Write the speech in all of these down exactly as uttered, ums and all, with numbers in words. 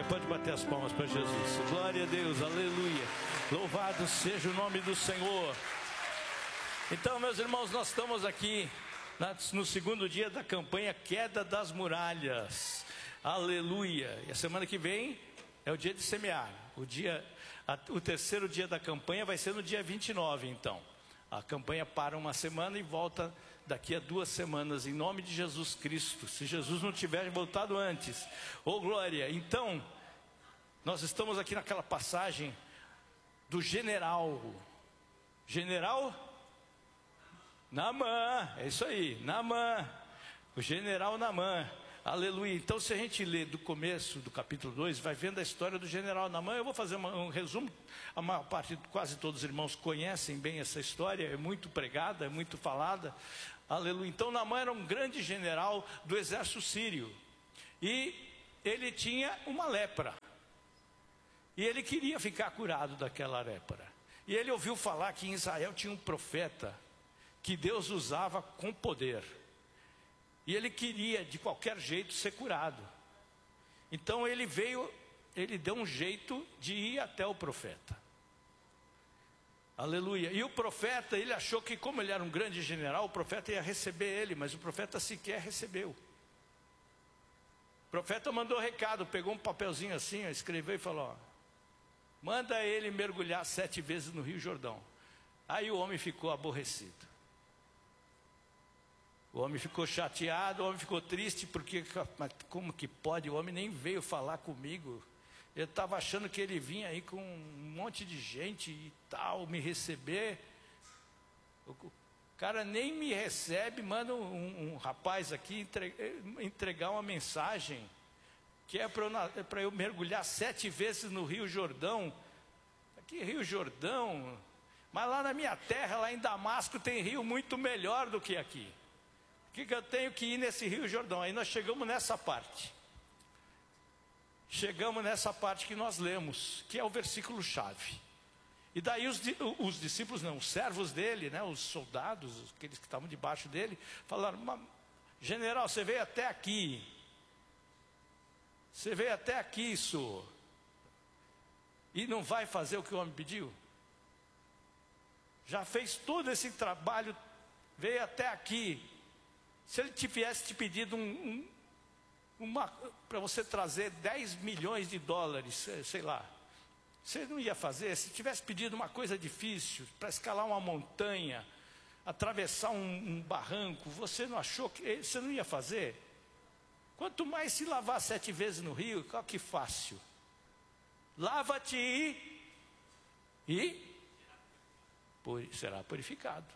Aleluia. Pode bater as palmas para Jesus. Glória a Deus, aleluia. Louvado seja o nome do Senhor. Então, meus irmãos, nós estamos aqui no segundo dia da campanha Queda das Muralhas. Aleluia. E a semana que vem é o dia de semear. O, dia, o terceiro dia da campanha vai ser no dia vinte e nove, então. A campanha para uma semana e volta daqui a duas semanas, em nome de Jesus Cristo. Se Jesus não tiver voltado antes. Ô glória! Então, nós estamos aqui naquela passagem do general. General Naamã, é isso aí, Naamã. O general Naamã. Aleluia. Então, se a gente lê do começo do capítulo dois, vai vendo a história do general Naamã. Eu vou fazer uma, um resumo. A maior parte, quase todos os irmãos conhecem bem essa história. É muito pregada, é muito falada. Aleluia. Então, Naamã era um grande general do exército sírio. E ele tinha uma lepra. E ele queria ficar curado daquela lepra. E ele ouviu falar que em Israel tinha um profeta que Deus usava com poder. E ele queria, de qualquer jeito, ser curado. Então ele veio, ele deu um jeito de ir até o profeta. Aleluia. E o profeta, ele achou que como ele era um grande general, o profeta ia receber ele, mas o profeta sequer recebeu. O profeta mandou recado, pegou um papelzinho assim, escreveu e falou, ó, manda ele mergulhar sete vezes no Rio Jordão. Aí o homem ficou aborrecido. O homem ficou chateado, o homem ficou triste, porque como que pode? O homem nem veio falar comigo. Eu estava achando que ele vinha aí com um monte de gente e tal, me receber. O cara nem me recebe, manda um, um rapaz aqui entregar, entregar uma mensagem, que é para eu, para eu mergulhar sete vezes no Rio Jordão. Aqui Rio Jordão, mas lá na minha terra, lá em Damasco, tem rio muito melhor do que aqui. O que, que eu tenho que ir nesse Rio Jordão? Aí nós chegamos nessa parte. Chegamos nessa parte que nós lemos, que é o versículo-chave. E daí os, os discípulos, não, os servos dele, né, os soldados, aqueles que estavam debaixo dele, falaram, general, você veio até aqui. Você veio até aqui, senhor. E não vai fazer o que o homem pediu? Já fez todo esse trabalho, veio até aqui. Se ele tivesse te pedido um, um, para você trazer dez milhões de dólares, sei lá, você não ia fazer? Se tivesse pedido uma coisa difícil, para escalar uma montanha, atravessar um, um barranco, você não achou que você não ia fazer? Quanto mais se lavar sete vezes no rio, qual que fácil? Lava-te e, e será purificado.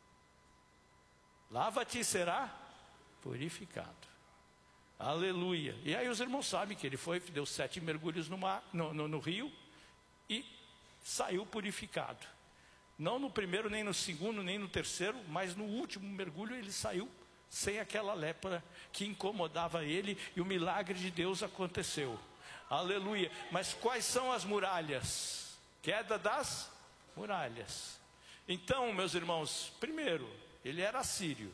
Lava-te e será purificado. Aleluia. E aí os irmãos sabem que ele foi, deu sete mergulhos no, mar, no, no, no rio e saiu purificado. Não no primeiro, nem no segundo, nem no terceiro, mas no último mergulho ele saiu sem aquela lepra que incomodava ele e o milagre de Deus aconteceu. Aleluia. Mas quais são as muralhas? Queda das muralhas. Então, meus irmãos, primeiro, ele era assírio.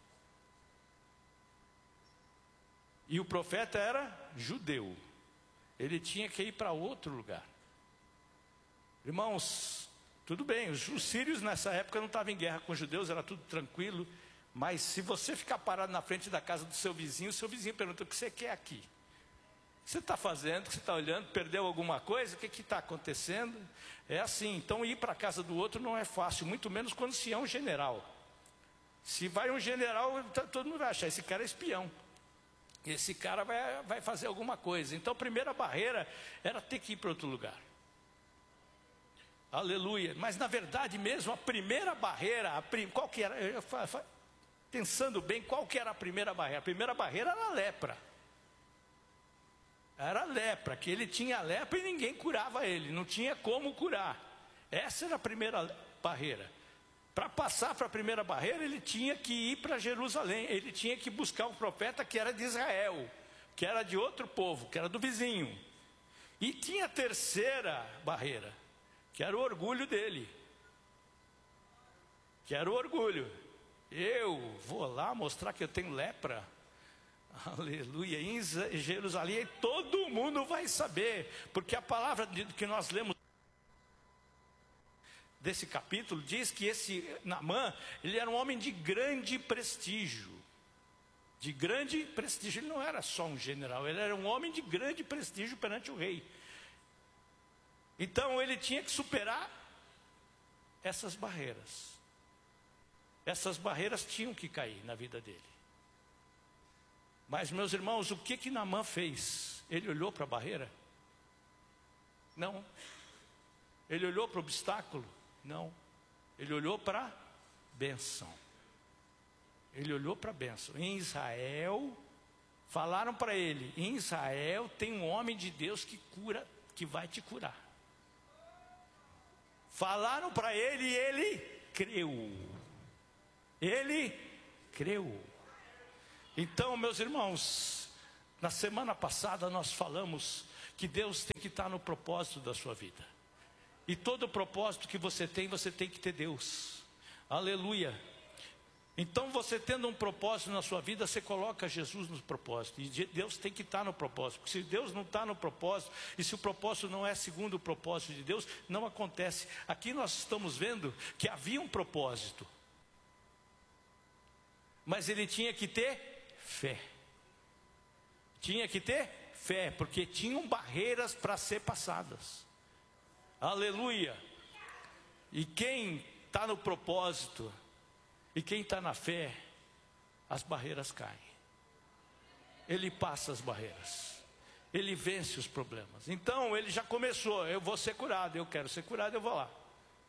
E o profeta era judeu. Ele tinha que ir para outro lugar. Irmãos, tudo bem, os, os sírios nessa época não estavam em guerra com os judeus, era tudo tranquilo. Mas se você ficar parado na frente da casa do seu vizinho, o seu vizinho pergunta, o que você quer aqui? O que você está fazendo? O que você está olhando? Perdeu alguma coisa? O que está acontecendo? É assim, então ir para a casa do outro não é fácil, muito menos quando se é um general. Se vai um general, todo mundo vai achar, esse cara é espião. Esse cara vai, vai fazer alguma coisa. Então a primeira barreira era ter que ir para outro lugar. Aleluia. Mas na verdade mesmo, a primeira barreira, a prim, qual que era? Eu, pensando bem, qual que era a primeira barreira? A primeira barreira era a lepra. Era a lepra, que ele tinha lepra e ninguém curava ele, não tinha como curar. Essa era a primeira barreira. Para passar para a primeira barreira, ele tinha que ir para Jerusalém, ele tinha que buscar um profeta que era de Israel, que era de outro povo, que era do vizinho. E tinha a terceira barreira, que era o orgulho dele. Que era o orgulho. Eu vou lá mostrar que eu tenho lepra. Aleluia, em Jerusalém, e todo mundo vai saber, porque a palavra que nós lemos desse capítulo diz que esse Naamã, ele era um homem de grande prestígio, de grande prestígio. Ele não era só um general, ele era um homem de grande prestígio perante o rei. Então ele tinha que superar essas barreiras. Essas barreiras tinham que cair na vida dele. Mas, meus irmãos, o que que Naamã fez? Ele olhou para a barreira? Não. Ele olhou para o obstáculo? Não. Ele olhou para a bênção. Ele olhou para a bênção. Em Israel, falaram para ele, em Israel tem um homem de Deus que cura, que vai te curar. Falaram para ele e ele creu. Ele creu. Então, meus irmãos, na semana passada nós falamos que Deus tem que estar no propósito da sua vida. E todo propósito que você tem, você tem que ter Deus. Aleluia. Então, você tendo um propósito na sua vida, você coloca Jesus no propósito. E Deus tem que estar no propósito. Porque se Deus não está no propósito, e se o propósito não é segundo o propósito de Deus, não acontece. Aqui nós estamos vendo que havia um propósito. Mas ele tinha que ter fé. Tinha que ter fé, porque tinham barreiras para ser passadas. Aleluia. E quem está no propósito, e quem está na fé, as barreiras caem. Ele passa as barreiras. Ele vence os problemas. Então ele já começou, eu vou ser curado, eu quero ser curado, eu vou lá.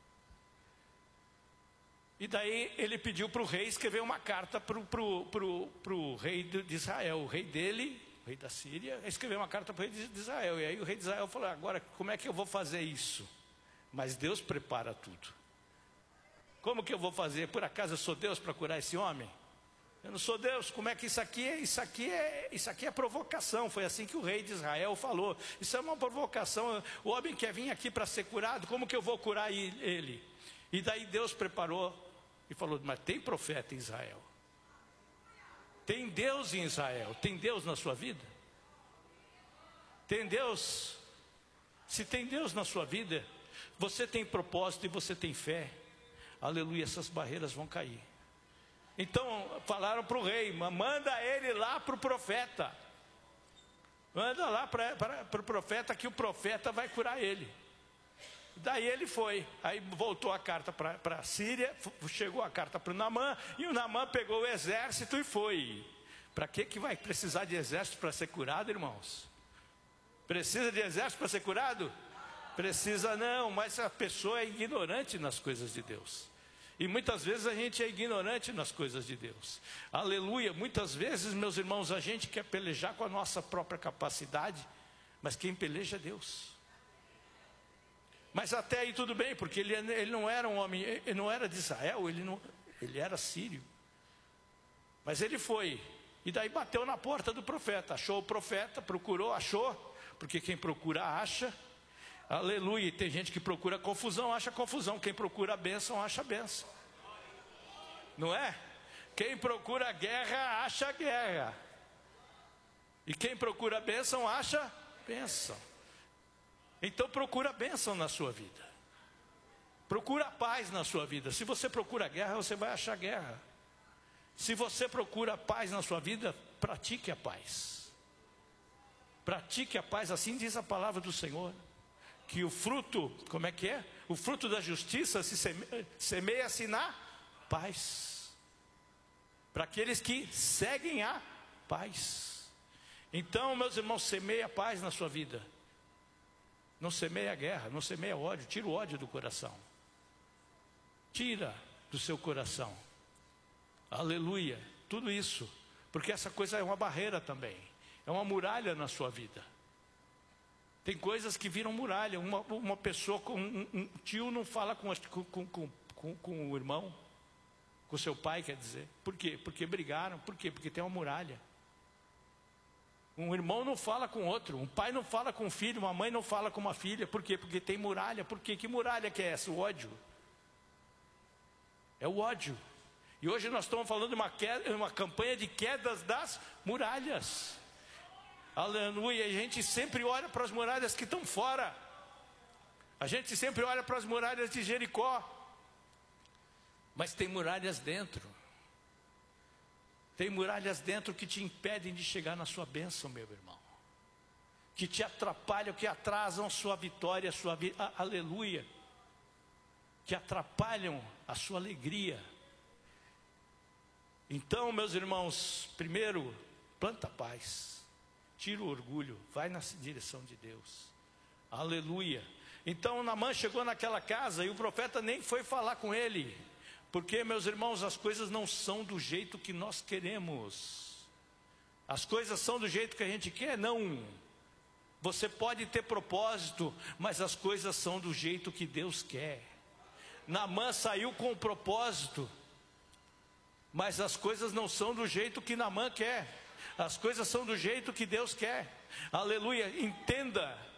E daí ele pediu para o rei escrever uma carta para o pro, pro, pro rei de Israel. O rei dele, o rei da Síria, escreveu uma carta para o rei de Israel. E aí o rei de Israel falou, agora como é que eu vou fazer isso? Mas Deus prepara tudo. Como que eu vou fazer? Por acaso eu sou Deus para curar esse homem? Eu não sou Deus. Como é que isso aqui é? Isso aqui é, isso aqui é provocação. Foi assim que o rei de Israel falou. Isso é uma provocação. O homem quer vir aqui para ser curado. Como que eu vou curar ele? E daí Deus preparou e falou, mas tem profeta em Israel. Tem Deus em Israel. Tem Deus na sua vida? Tem Deus? Se tem Deus na sua vida, você tem propósito e você tem fé. Aleluia, essas barreiras vão cair. Então falaram para o rei, manda ele lá para o profeta. Manda lá para o profeta, que o profeta vai curar ele. Daí ele foi, aí voltou a carta para a Síria, chegou a carta para o Naamã, e o Naamã pegou o exército e foi. Para que que vai precisar de exército para ser curado, irmãos? Precisa de exército para ser curado? Precisa não, mas a pessoa é ignorante nas coisas de Deus. E muitas vezes a gente é ignorante nas coisas de Deus. Aleluia, muitas vezes, meus irmãos, a gente quer pelejar com a nossa própria capacidade, mas quem peleja é Deus. Mas até aí tudo bem, porque ele, ele não era um homem, ele não era de Israel, ele, não, ele era sírio. Mas ele foi, e daí bateu na porta do profeta, achou o profeta, procurou, achou, porque quem procura acha. Aleluia, tem gente que procura confusão, acha confusão. Quem procura a bênção, acha a bênção. Não é? Quem procura guerra, acha guerra. E quem procura a bênção, acha bênção. Então procura a bênção na sua vida. Procura a paz na sua vida. Se você procura guerra, você vai achar guerra. Se você procura a paz na sua vida, pratique a paz. Pratique a paz, assim diz a palavra do Senhor. Que o fruto, como é que é? O fruto da justiça se semeia, semeia-se na paz. Para aqueles que seguem a paz. Então, meus irmãos, semeia a paz na sua vida. Não semeia a guerra, não semeia ódio. Tira o ódio do coração. Tira do seu coração. Aleluia. Tudo isso. Porque essa coisa é uma barreira também. É uma muralha na sua vida. Tem coisas que viram muralha. Uma, uma pessoa, com um, um tio não fala com, com, com, com, com o irmão. Com seu pai, quer dizer. Por quê? Porque brigaram. Por quê? Porque tem uma muralha. Um irmão não fala com outro, um pai não fala com um filho, uma mãe não fala com uma filha. Por quê? Porque tem muralha. Por quê? Que muralha que é essa? O ódio. É o ódio. E hoje nós estamos falando de uma, queda, uma campanha de quedas das muralhas. Aleluia. A gente sempre olha para as muralhas que estão fora. A gente sempre olha para as muralhas de Jericó. Mas tem muralhas dentro. Tem muralhas dentro que te impedem de chegar na sua bênção, meu irmão. Que te atrapalham, que atrasam a sua vitória, a sua vi... aleluia. Que atrapalham a sua alegria. Então, meus irmãos, primeiro, planta paz. Tira o orgulho, vai na direção de Deus. Aleluia. Então Naamã chegou naquela casa e o profeta nem foi falar com ele. Porque, meus irmãos, as coisas não são do jeito que nós queremos. As coisas são do jeito que a gente quer? Não. Você pode ter propósito, mas as coisas são do jeito que Deus quer. Naamã saiu com o propósito, mas as coisas não são do jeito que Naamã quer. As coisas são do jeito que Deus quer. Aleluia. Entenda